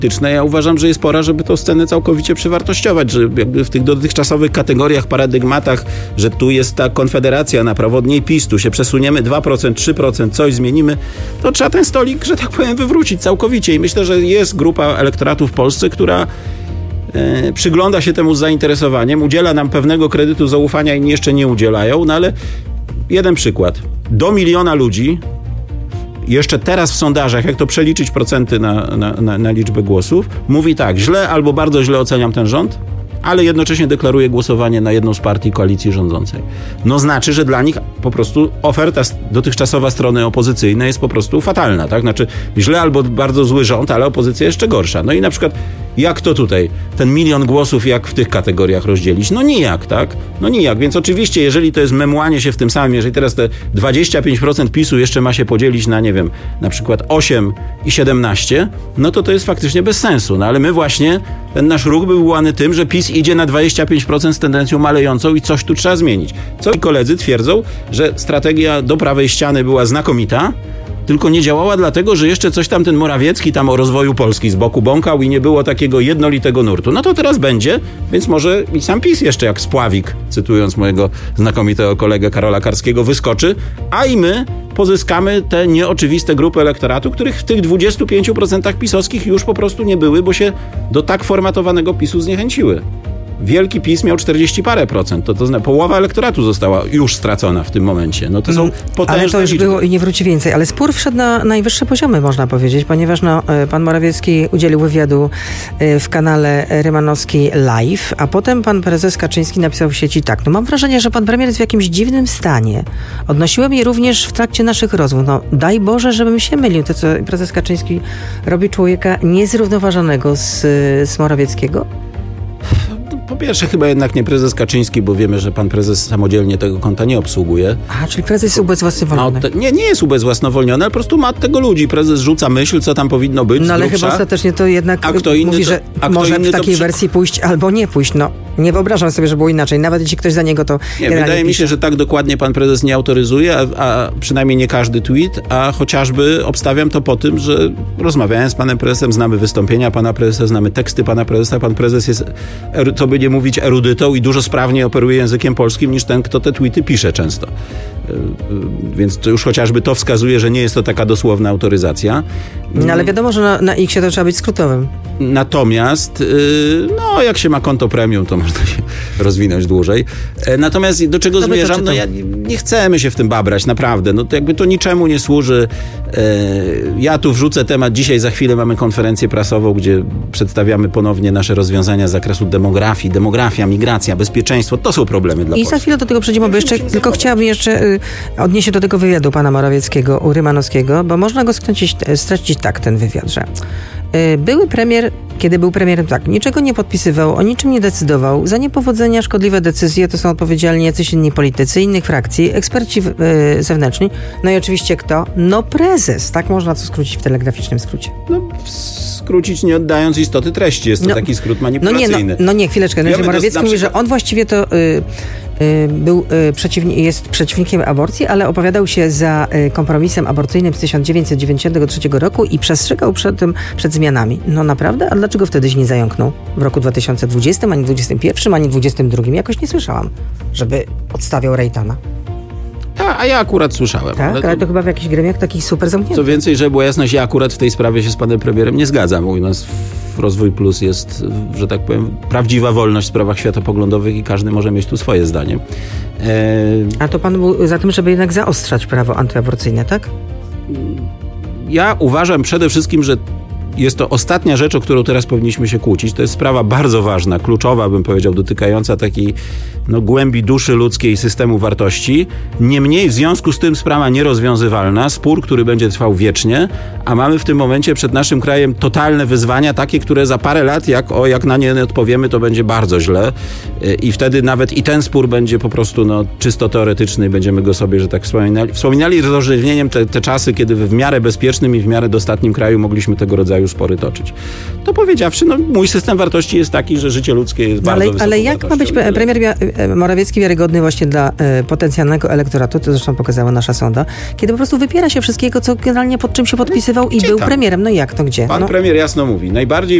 Ja uważam, że jest pora, żeby tą scenę całkowicie przewartościować, że jakby w tych dotychczasowych kategoriach, paradygmatach, że tu jest ta konfederacja na prawo od niej PiS, tu się przesuniemy 2%, 3%, coś zmienimy, to trzeba ten stolik, że tak powiem, wywrócić całkowicie. I myślę, że jest grupa elektoratu w Polsce, która przygląda się temu z zainteresowaniem, udziela nam pewnego kredytu zaufania, inni jeszcze nie udzielają, no ale jeden przykład. Do 1 miliona ludzi jeszcze teraz w sondażach, jak to przeliczyć procenty na liczbę głosów, mówi tak, źle albo bardzo źle oceniam ten rząd, ale jednocześnie deklaruje głosowanie na jedną z partii koalicji rządzącej. No znaczy, że dla nich po prostu oferta dotychczasowa strony opozycyjnej jest po prostu fatalna, tak? Znaczy źle albo bardzo zły rząd, ale opozycja jeszcze gorsza. No i na przykład jak to tutaj, ten 1 milion głosów, jak w tych kategoriach rozdzielić? No nijak, tak? No nijak, więc oczywiście, jeżeli to jest memłanie się w tym samym, jeżeli teraz te 25% PiS-u jeszcze ma się podzielić na, nie wiem, na przykład 8 i 17, no to jest faktycznie bez sensu. No ale my właśnie, ten nasz ruch był wywołany tym, że PiS idzie na 25% z tendencją malejącą i coś tu trzeba zmienić. Co koledzy twierdzą, że strategia do prawej ściany była znakomita, tylko nie działała dlatego, że jeszcze coś tam ten Morawiecki tam o rozwoju Polski z boku bąkał i nie było takiego jednolitego nurtu. No to teraz będzie, więc może i sam PiS jeszcze jak spławik, cytując mojego znakomitego kolegę Karola Karskiego, wyskoczy, a i my pozyskamy te nieoczywiste grupy elektoratu, których w tych 25% pisowskich już po prostu nie były, bo się do tak formatowanego PiS-u zniechęciły. Wielki PiS miał 40 parę procent. To połowa elektoratu została już stracona w tym momencie. No to są potężne ale to już liczby. było i nie wróci więcej. Ale spór wszedł na najwyższe poziomy, można powiedzieć, ponieważ pan Morawiecki udzielił wywiadu w kanale Rymanowski Live, a potem pan prezes Kaczyński napisał w sieci tak. No mam wrażenie, że pan premier jest w jakimś dziwnym stanie. Odnosiłem je również w trakcie naszych rozmów. No daj Boże, żebym się mylił. To, co prezes Kaczyński robi człowieka niezrównoważonego z Morawieckiego? Po pierwsze, chyba jednak nie prezes Kaczyński, bo wiemy, że pan prezes samodzielnie tego konta nie obsługuje. A, czyli prezes jest ubezwłasnowolniony. Nie jest ubezwłasnowolniony, ale po prostu ma od tego ludzi. Prezes rzuca myśl, co tam powinno być. No ale chyba ostatecznie to jednak mówi, że może w takiej wersji pójść albo nie pójść. No, nie wyobrażam sobie, że było inaczej. Nawet jeśli ktoś za niego to nie, wydaje mi się, że tak dokładnie pan prezes nie autoryzuje, a przynajmniej nie każdy tweet, a chociażby obstawiam to po tym, że rozmawiałem z panem prezesem, znamy wystąpienia pana prezesa, znamy teksty pana prezesa. Pan prezes jest, co by nie mówić, erudytą i dużo sprawniej operuje językiem polskim niż ten, kto te tweety pisze często. Więc to już chociażby to wskazuje, że nie jest to taka dosłowna autoryzacja. No ale wiadomo, że na X-ie to trzeba być skrótowym. Natomiast, no jak się ma konto premium, to można się rozwinąć dłużej. Natomiast do czego zmierzam? No nie chcemy się w tym babrać, naprawdę. No to jakby to niczemu nie służy. Ja tu wrzucę temat. Dzisiaj za chwilę mamy konferencję prasową, gdzie przedstawiamy ponownie nasze rozwiązania z zakresu demografii, migracja, bezpieczeństwo. To są problemy dla Polski. I za chwilę do tego przejdziemy, bo jeszcze, tylko chciałabym jeszcze odnieść się do tego wywiadu pana Morawieckiego u Rymanowskiego, bo można go stracić tak, ten wywiad, że były premier, kiedy był premierem, tak, niczego nie podpisywał, o niczym nie decydował. Za niepowodzenia, szkodliwe decyzje to są odpowiedzialni jacyś inni politycy, innych frakcji, eksperci zewnętrzni. No i oczywiście kto? No prezes. Tak można to skrócić w telegraficznym skrócie. No, skrócić nie oddając istoty treści. Jest to taki skrót manipulacyjny. Nie, chwileczkę. Morawiecki mówi, że on właściwie to jest przeciwnikiem aborcji, ale opowiadał się za kompromisem aborcyjnym z 1993 roku i przestrzegał przed zmianami. No naprawdę? A dlaczego wtedy się nie zająknął? W roku 2020, ani 2021, ani 2022? Jakoś nie słyszałam, żeby odstawiał Rejtana. A ja akurat słyszałem. Tak, ale to chyba w jakichś gremiach takich super zamkniętych. Co więcej, żeby była jasność, ja akurat w tej sprawie się z panem premierem nie zgadzam. U nas w Rozwój Plus jest, że tak powiem, prawdziwa wolność w sprawach światopoglądowych i każdy może mieć tu swoje zdanie. A to pan był za tym, żeby jednak zaostrzać prawo antyaborcyjne, tak? Ja uważam przede wszystkim, że jest to ostatnia rzecz, o którą teraz powinniśmy się kłócić. To jest sprawa bardzo ważna, kluczowa, bym powiedział, dotykająca takiej głębi duszy ludzkiej, systemu wartości. Niemniej w związku z tym sprawa nierozwiązywalna, spór, który będzie trwał wiecznie, a mamy w tym momencie przed naszym krajem totalne wyzwania, takie, które za parę lat, jak na nie odpowiemy, to będzie bardzo źle. I wtedy nawet i ten spór będzie po prostu czysto teoretyczny i będziemy go sobie, że tak wspominali z rozrzewnieniem te czasy, kiedy w miarę bezpiecznym i w miarę dostatnim kraju mogliśmy tego rodzaju kraju spory toczyć. To powiedziawszy, mój system wartości jest taki, że życie ludzkie jest bardzo wysoką Ale jak ma być premier Morawiecki wiarygodny właśnie dla potencjalnego elektoratu, to zresztą pokazała nasza sonda, kiedy po prostu wypiera się wszystkiego, co generalnie pod czym się podpisywał i był premierem. No jak to, gdzie? Pan premier jasno mówi, najbardziej